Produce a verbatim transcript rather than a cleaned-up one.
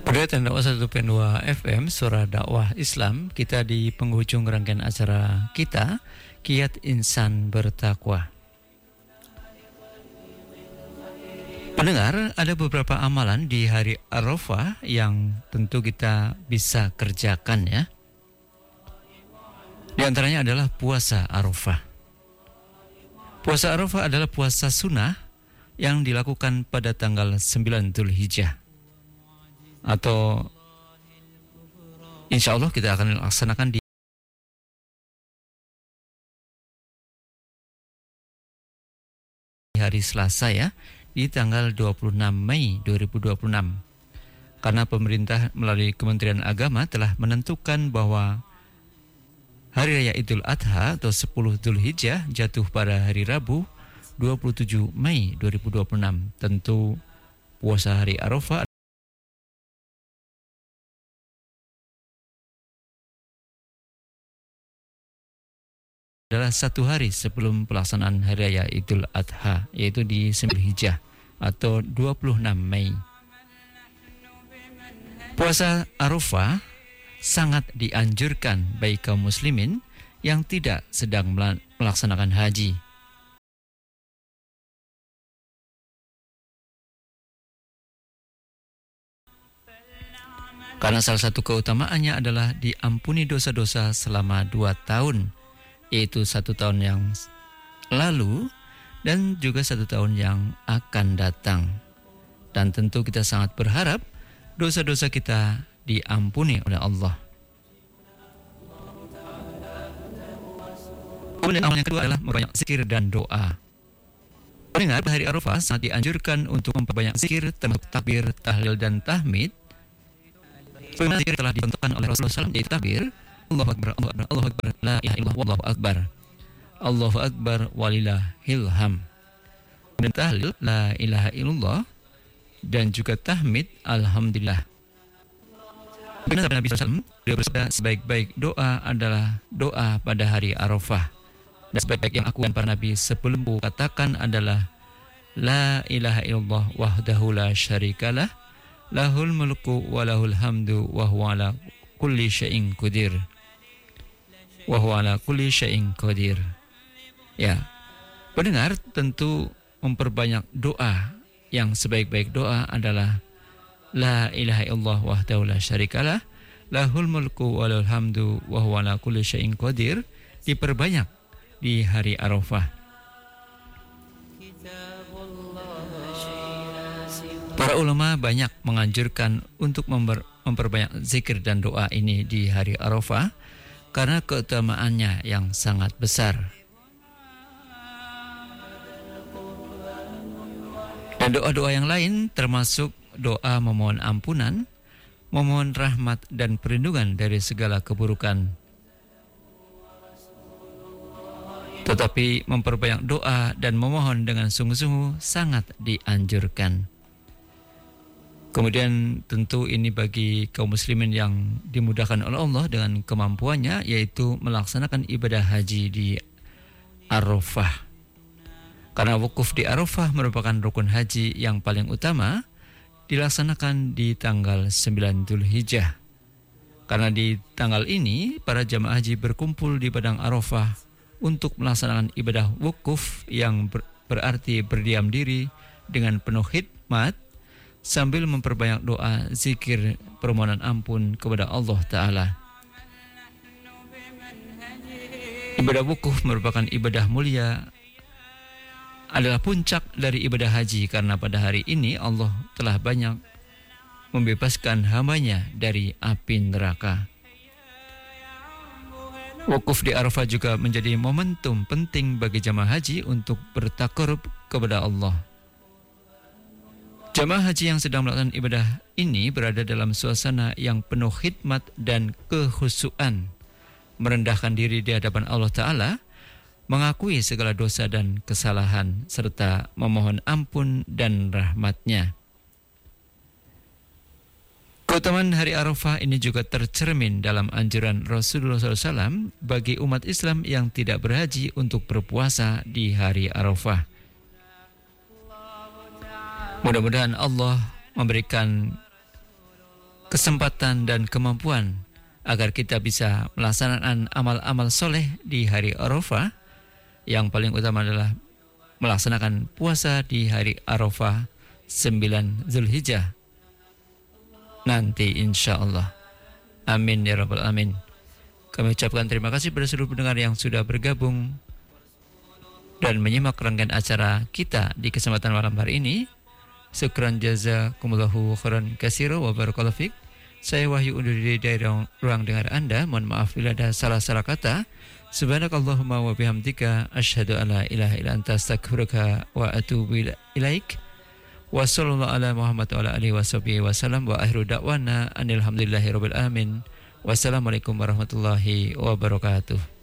Pendeta dakwah satu koma dua F M, Suara Dakwah Islam. Kita di penghujung rangkaian acara kita, Kiat Insan Bertakwa. Pendengar, ada beberapa amalan di hari Arafah yang tentu kita bisa kerjakan ya. Di antaranya adalah puasa Arafah. Puasa Arafah adalah puasa sunnah yang dilakukan pada tanggal sembilan Dzulhijjah. Atau insya Allah kita akan laksanakan di hari Selasa ya, di tanggal dua puluh enam Mei dua ribu dua puluh enam. Karena pemerintah melalui Kementerian Agama telah menentukan bahwa Hari Raya Idul Adha atau sepuluh Dzulhijjah jatuh pada hari Rabu dua puluh tujuh Mei dua ribu dua puluh enam. Tentu puasa hari Arafah adalah satu hari sebelum pelaksanaan Hari Raya Idul Adha, yaitu di sembilan Dzulhijjah atau dua puluh enam Mei. Puasa Arafah sangat dianjurkan bagi kaum muslimin yang tidak sedang melaksanakan haji. Karena salah satu keutamaannya adalah diampuni dosa-dosa selama dua tahun, yaitu satu tahun yang lalu dan juga satu tahun yang akan datang. Dan tentu kita sangat berharap dosa-dosa kita diampuni oleh Allah. Kemudian amalan yang kedua adalah memperbanyak zikir dan doa. Pendengar, hari Arafah sangat dianjurkan untuk memperbanyak zikir termasuk takbir, tahlil dan tahmid. Bagaimana zikir telah ditentukan oleh Rasulullah shallallahu alaihi wasallam, yaitu takbir Allahu Akbar, Allahu Akbar, Allahu Akbar, la ilaha illallah, wallahu akbar, Allahu Akbar, walillahil hamd. Dan tahlil la ilaha illallah dan juga tahmid alhamdulillah. Benar Nabi shallallahu alaihi wasallam, beliau bersabda, sebaik-baik doa adalah doa pada hari Arafah. Dan sebaik-baik yang aku dan para nabi sebelumku katakan adalah la ilaha illallah wahdahu la syarikalah, lahul mulku wa lahul hamdu wa huwa ala kulli syai'in qadir. Wa huwa ala kulli syai'in qadir. Ya. Pendengar, tentu memperbanyak doa. Yang sebaik-baik doa adalah la ilaha illallah wahdahu la syarikalah, lahul mulku wa lahul hamdu wa huwa ala kulli syai'in qadir, diperbanyak di hari Arafah. Para ulama banyak menganjurkan untuk memper, memperbanyak zikir dan doa ini di hari Arafah karena keutamaannya yang sangat besar. Dan doa-doa yang lain termasuk doa memohon ampunan, memohon rahmat dan perlindungan dari segala keburukan. Tetapi memperbanyak doa dan memohon dengan sungguh-sungguh sangat dianjurkan. Kemudian tentu ini bagi kaum muslimin yang dimudahkan oleh Allah dengan kemampuannya, yaitu melaksanakan ibadah haji di Arafah. Karena wukuf di Arafah merupakan rukun haji yang paling utama, dilaksanakan di tanggal sembilan Dzulhijjah. Karena di tanggal ini para jamaah haji berkumpul di padang Arafah untuk melaksanakan ibadah wukuf yang ber- berarti berdiam diri dengan penuh hikmat sambil memperbanyak doa, zikir, permohonan ampun kepada Allah Ta'ala. Ibadah wukuf merupakan ibadah mulia, adalah puncak dari ibadah haji karena pada hari ini Allah telah banyak membebaskan hambanya dari api neraka. Wukuf di Arafah juga menjadi momentum penting bagi jamaah haji untuk bertakarub kepada Allah. Jamaah haji yang sedang melakukan ibadah ini berada dalam suasana yang penuh khidmat dan kekhusyuan, merendahkan diri di hadapan Allah Ta'ala, mengakui segala dosa dan kesalahan, serta memohon ampun dan rahmat-Nya. Keutamaan hari Arafah ini juga tercermin dalam anjuran Rasulullah shallallahu alaihi wasallam bagi umat Islam yang tidak berhaji untuk berpuasa di hari Arafah. Mudah-mudahan Allah memberikan kesempatan dan kemampuan agar kita bisa melaksanakan amal-amal soleh di hari Arafah. Yang paling utama adalah melaksanakan puasa di hari Arafah sembilan Zulhijjah nanti insya Allah. Amin ya rabbal alamin. Kami ucapkan terima kasih pada seluruh pendengar yang sudah bergabung dan menyimak rangkaian acara kita di kesempatan malam hari ini. Syukran jazakumullahu khairan katsira wa barakallahu fik. Saya Wahyu undur diri dari ruang dengar Anda. Mohon maaf bila ada salah-salah kata. Subhanakallahumma wa bihamdika asyhadu an la ilaha illa anta astaghfiruka wa atubu ilaik. Wa sallallahu ala Muhammad wa ala alihi washabihi wasallam wa akhiru da'wana anil hamdulillahi rabbil alamin. Wassalamualaikum warahmatullahi wabarakatuh.